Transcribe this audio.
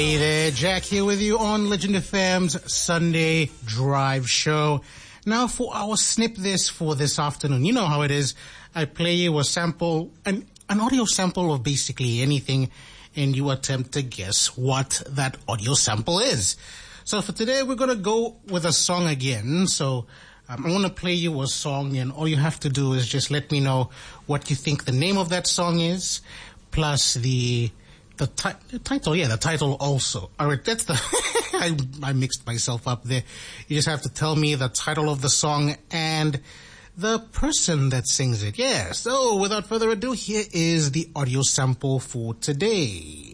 Hey there, Jack here with you on Legend FM's Sunday Drive Show. Now for our snip this for this afternoon, you know how it is. I play you a sample, an audio sample of basically anything, and you attempt to guess what that audio sample is. So for today, we're going to go with a song again. So I'm going to play you a song, and all you have to do is just let me know what you think the name of that song is, plus the title. Yeah, the title also. All right, that's the... I mixed myself up there. You just have to tell me the title of the song and the person that sings it. Yeah, so without further ado, here is the audio sample for today.